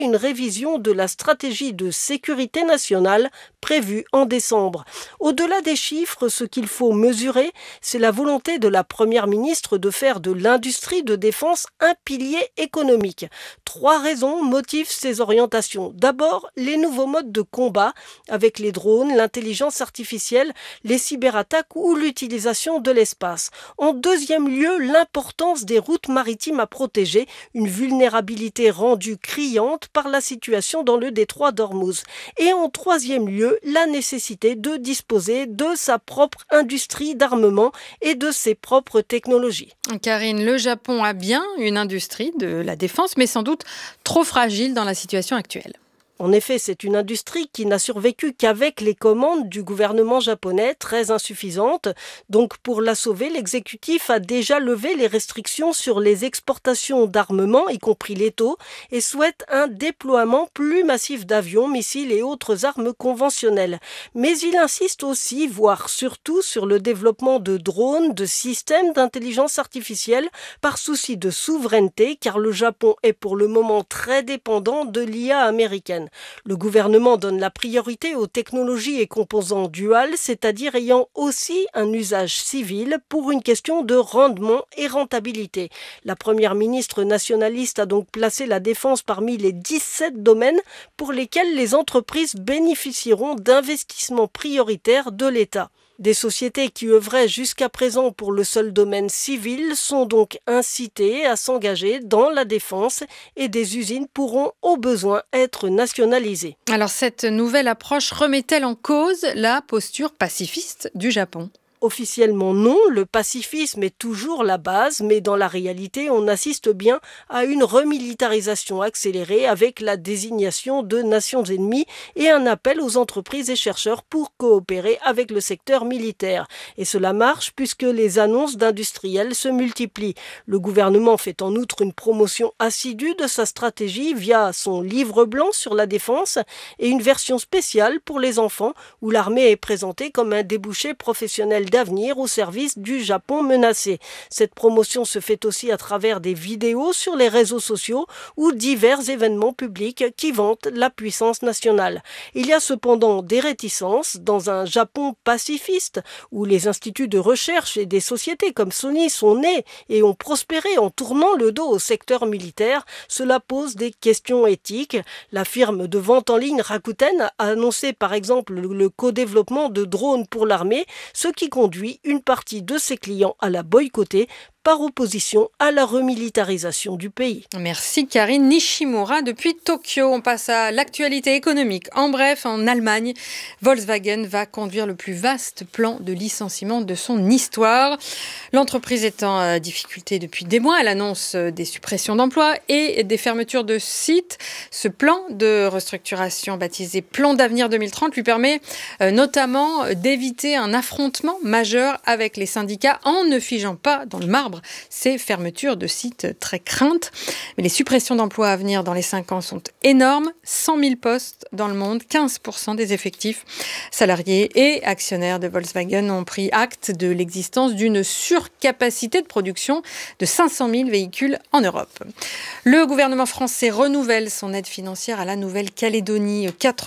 une révision de la stratégie de sécurité nationale prévue en décembre. Au-delà des chiffres, ce qu'il faut mesurer, c'est la volonté de la Première ministre de faire de l'industrie de défense un pilier économique. 3 raisons motivent ces orientations. D'abord, les nouveaux modes de combat avec les drones, l'intelligence artificielle, les cyberattaques ou l'utilisation de l'espace. En deuxième lieu, l'importance des routes maritimes à protéger, une vulnérabilité rendue criante par la situation dans le détroit d'Ormuz. Et en troisième lieu, la nécessité de disposer de sa propre industrie d'armement et de ses propres technologies. Karine, le Japon a bien une industrie de la défense, mais sans doute trop fragile dans la situation actuelle. En effet, c'est une industrie qui n'a survécu qu'avec les commandes du gouvernement japonais, très insuffisantes. Donc, pour la sauver, l'exécutif a déjà levé les restrictions sur les exportations d'armements, y compris létaux, et souhaite un déploiement plus massif d'avions, missiles et autres armes conventionnelles. Mais il insiste aussi, voire surtout, sur le développement de drones, de systèmes d'intelligence artificielle, par souci de souveraineté, car le Japon est pour le moment très dépendant de l'IA américaine. Le gouvernement donne la priorité aux technologies et composants duals, c'est-à-dire ayant aussi un usage civil pour une question de rendement et rentabilité. La première ministre nationaliste a donc placé la défense parmi les 17 domaines pour lesquels les entreprises bénéficieront d'investissements prioritaires de l'État. Des sociétés qui œuvraient jusqu'à présent pour le seul domaine civil sont donc incitées à s'engager dans la défense et des usines pourront au besoin être nationalisées. Alors cette nouvelle approche remet-elle en cause la posture pacifiste du Japon ? Officiellement non, le pacifisme est toujours la base, mais dans la réalité, on assiste bien à une remilitarisation accélérée avec la désignation de nations ennemies et un appel aux entreprises et chercheurs pour coopérer avec le secteur militaire. Et cela marche puisque les annonces d'industriels se multiplient. Le gouvernement fait en outre une promotion assidue de sa stratégie via son livre blanc sur la défense et une version spéciale pour les enfants où l'armée est présentée comme un débouché professionnel d'avenir au service du Japon menacé. Cette promotion se fait aussi à travers des vidéos sur les réseaux sociaux ou divers événements publics qui vantent la puissance nationale. Il y a cependant des réticences dans un Japon pacifiste où les instituts de recherche et des sociétés comme Sony sont nés et ont prospéré en tournant le dos au secteur militaire. Cela pose des questions éthiques. La firme de vente en ligne Rakuten a annoncé par exemple le co-développement de drones pour l'armée, ce qui conduit une partie de ses clients à la boycotter par opposition à la remilitarisation du pays. Merci Karine Nishimura depuis Tokyo. On passe à l'actualité économique. En bref, en Allemagne, Volkswagen va conduire le plus vaste plan de licenciement de son histoire. L'entreprise est en difficulté depuis des mois. Elle annonce des suppressions d'emplois et des fermetures de sites. Ce plan de restructuration baptisé Plan d'avenir 2030 lui permet notamment d'éviter un affrontement majeur avec les syndicats en ne figeant pas dans le marbre ces fermetures de sites très craintes. Mais les suppressions d'emplois à venir dans les 5 ans sont énormes. 100 000 postes dans le monde, 15% des effectifs salariés et actionnaires de Volkswagen ont pris acte de l'existence d'une surcapacité de production de 500 000 véhicules en Europe. Le gouvernement français renouvelle son aide financière à la Nouvelle-Calédonie,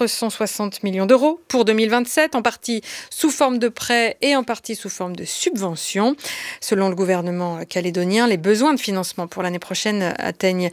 460 millions d'euros pour 2027, en partie sous forme de prêts et en partie sous forme de subventions. Selon le gouvernement calédonien, les besoins de financement pour l'année prochaine atteignent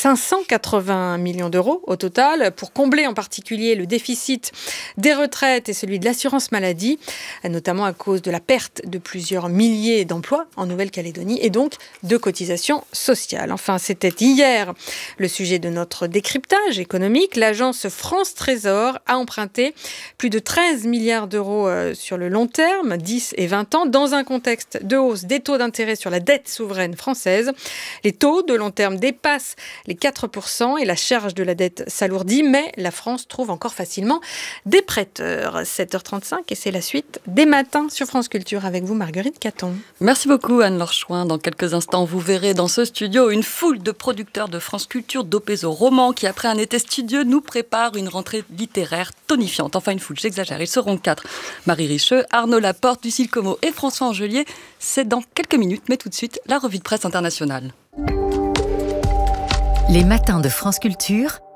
580 millions d'euros au total, pour combler en particulier le déficit des retraites et celui de l'assurance maladie, notamment à cause de la perte de plusieurs milliers d'emplois en Nouvelle-Calédonie et donc de cotisations sociales. Enfin, c'était hier le sujet de notre décryptage économique. L'agence France Trésor a emprunté plus de 13 milliards d'euros sur le long terme, 10 et 20 ans, dans un contexte de hausse des taux d'intérêt sur la dette souveraine française. Les taux de long terme dépassent les 4% et la charge de la dette s'alourdit, mais la France trouve encore facilement des prêteurs. 7h35 et c'est la suite des matins sur France Culture avec vous, Marguerite Caton. Merci beaucoup Anne-Laure Chouin. Dans quelques instants, vous verrez dans ce studio une foule de producteurs de France Culture dopés au roman qui, après un été studieux, nous préparent une rentrée littéraire tonifiante. Enfin une foule, j'exagère, ils seront 4. Marie Richeux, Arnaud Laporte, Lucille Como et François Angelier. C'est dans quelques minutes, mais tout de suite, la revue de presse internationale. Les matins de France Culture,